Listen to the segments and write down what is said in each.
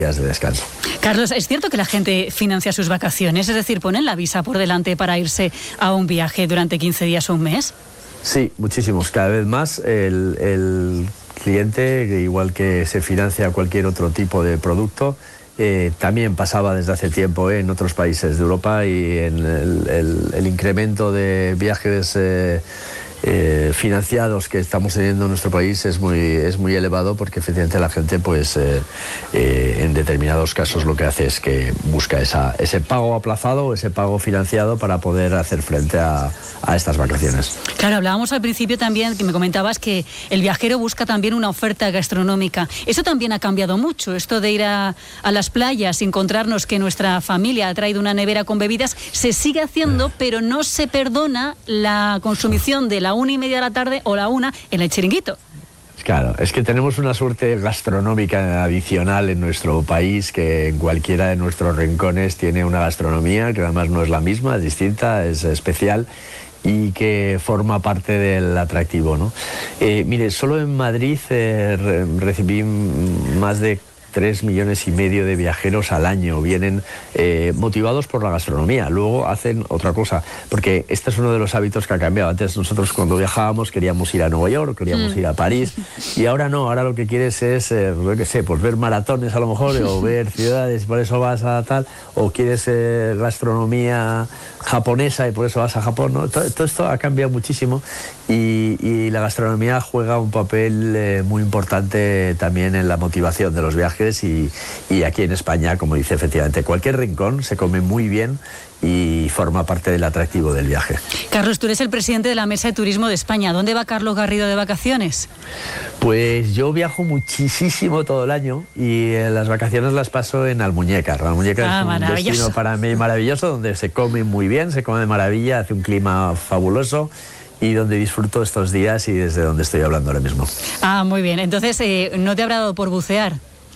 días de descanso. Carlos, ¿es cierto que la gente financia sus vacaciones? Es decir, ¿ponen la visa por delante para irse a un viaje durante 15 días o un mes? Sí, muchísimos. Cada vez más el cliente, igual que se financia cualquier otro tipo de producto, también pasaba desde hace tiempo en otros países de Europa, y en el incremento de viajes financiados que estamos teniendo en nuestro país es muy elevado, porque efectivamente la gente pues en determinados casos lo que hace es que busca ese pago aplazado, ese pago financiado para poder hacer frente a estas vacaciones. Claro, hablábamos al principio también, que me comentabas que el viajero busca también una oferta gastronómica. Eso también ha cambiado mucho, esto de ir a las playas y encontrarnos que nuestra familia ha traído una nevera con bebidas, se sigue haciendo, pero no se perdona la consumición de la 1:30 de la tarde o la 1 en el Chiringuito. Claro, es que tenemos una suerte gastronómica adicional en nuestro país, que en cualquiera de nuestros rincones tiene una gastronomía que además no es la misma, es distinta, es especial, y que forma parte del atractivo, ¿no? Mire, solo en Madrid recibí más de 3,5 millones de viajeros al año. Vienen motivados por la gastronomía. Luego hacen otra cosa, porque este es uno de los hábitos que ha cambiado. Antes nosotros cuando viajábamos queríamos ir a Nueva York, queríamos ir a París, y ahora no, ahora lo que quieres es, pues ver maratones a lo mejor, o ver ciudades, por eso vas a tal, o quieres gastronomía japonesa y por eso vas a Japón, ¿no? Todo esto ha cambiado muchísimo, y la gastronomía juega un papel muy importante también en la motivación de los viajes. Y aquí en España, como dice, efectivamente, cualquier rincón se come muy bien y forma parte del atractivo del viaje. Carlos, tú eres el presidente de la Mesa de Turismo de España. ¿Dónde va Carlos Garrido de vacaciones? Pues yo viajo muchísimo todo el año, y las vacaciones las paso en Almuñécar. Almuñécar es un destino para mí maravilloso, donde se come muy bien, se come de maravilla, hace un clima fabuloso, y donde disfruto estos días y desde donde estoy hablando ahora mismo. Ah, muy bien. Entonces, ¿no te habrá dado por bucear?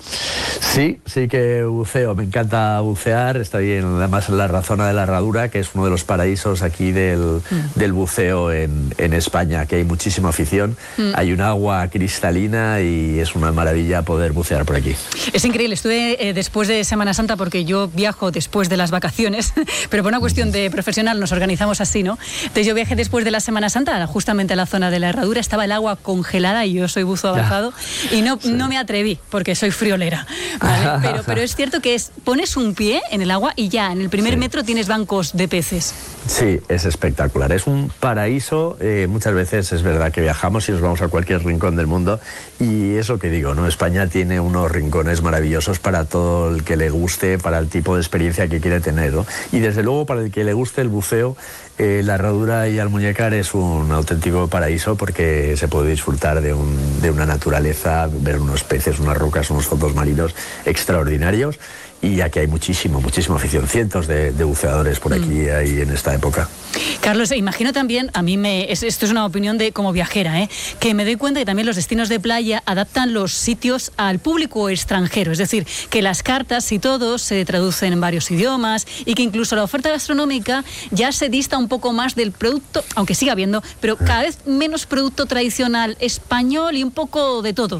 Sí que buceo, me encanta bucear. Estoy además en la zona de la Herradura, que es uno de los paraísos aquí del buceo en España, que hay muchísima afición. Hay un agua cristalina y es una maravilla poder bucear por aquí. Es increíble, estuve después de Semana Santa, porque yo viajo después de las vacaciones, pero por una cuestión de profesional nos organizamos así, ¿no? Entonces yo viajé después de la Semana Santa, justamente a la zona de la Herradura, estaba el agua congelada y yo soy buzo avanzado, y no me atreví porque soy friolera, ¿vale? Pero es cierto que pones un pie en el agua y ya en el primer metro tienes bancos de peces. Sí, es espectacular, es un paraíso. Muchas veces es verdad que viajamos y nos vamos a cualquier rincón del mundo, y eso que digo, ¿no? España tiene unos rincones maravillosos para todo el que le guste, para el tipo de experiencia que quiere tener, ¿no? Y desde luego para el que le guste el buceo, la Herradura y Almuñécar es un auténtico paraíso, porque se puede disfrutar de una naturaleza, ver unos peces, unas rocas, unos fondos marinos extraordinarios, y aquí hay muchísima afición, cientos de buceadores por aquí ahí en esta época. Carlos, imagino también, esto es una opinión de como viajera, que me doy cuenta que también los destinos de playa adaptan los sitios al público extranjero, es decir, que las cartas y todo se traducen en varios idiomas, y que incluso la oferta gastronómica ya se dista un poco más del producto, aunque siga habiendo, pero cada vez menos producto tradicional español y un poco de todo.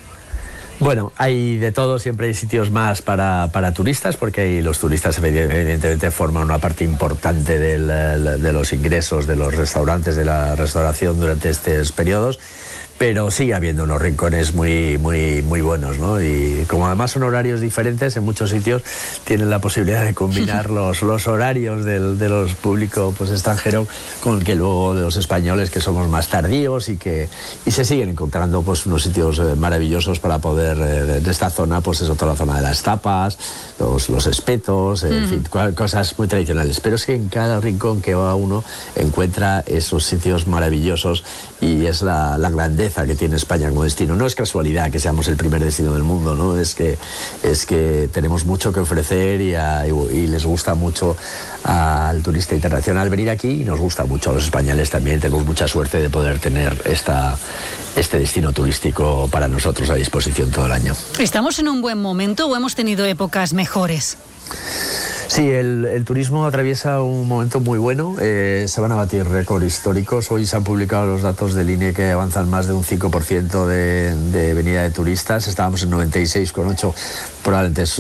Bueno, hay de todo, siempre hay sitios más para turistas, porque los turistas evidentemente forman una parte importante de los ingresos de los restaurantes, de la restauración durante estos periodos. Pero sigue habiendo unos rincones muy buenos, ¿no? Y como además son horarios diferentes, en muchos sitios tienen la posibilidad de combinar los horarios de los públicos extranjeros con el que luego de los españoles, que somos más tardíos, y se siguen encontrando unos sitios maravillosos para poder, de esta zona, es toda la zona de las tapas, los espetos, en fin, cosas muy tradicionales. Pero es que en cada rincón que va uno encuentra esos sitios maravillosos, y es la grandeza que tiene España como destino. No es casualidad que seamos el primer destino del mundo, ¿no? Es que tenemos mucho que ofrecer, y les gusta mucho al turista internacional venir aquí, y nos gusta mucho a los españoles también. Tenemos mucha suerte de poder tener este destino turístico para nosotros a disposición todo el año. ¿Estamos en un buen momento o hemos tenido épocas mejores? Sí, el turismo atraviesa un momento muy bueno. Se van a batir récords históricos. Hoy se han publicado los datos del INE, que avanzan más de un 5% de venida de turistas. Estábamos en 96,8, probablemente